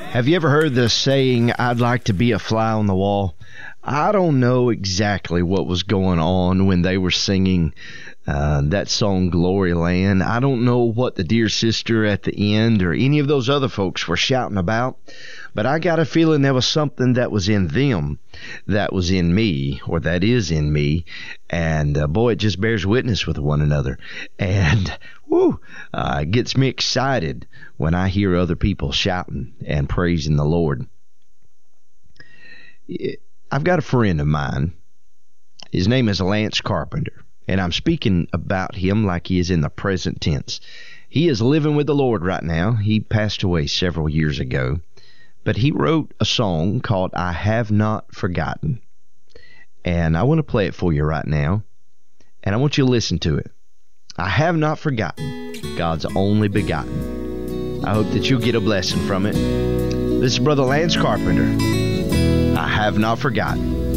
Have you ever heard the saying, I'd like to be a fly on the wall? I don't know exactly what was going on when they were singing that song, Glory Land. I don't know what the Dear Sister at the end or any of those other folks were shouting about, but I got a feeling there was something that was in them that was in me, or that is in me, and boy, it just bears witness with one another. And it gets me excited when I hear other people shouting and praising the Lord. I've got a friend of mine. His name is Lance Carpenter, and I'm speaking about him like he is in the present tense. He is living with the Lord right now. He passed away several years ago, but he wrote a song called I Have Not Forgotten, and I want to play it for you right now, and I want you to listen to it. I have not forgotten God's only begotten. I hope that you'll get a blessing from it. This is Brother Lance Carpenter. I have not forgotten.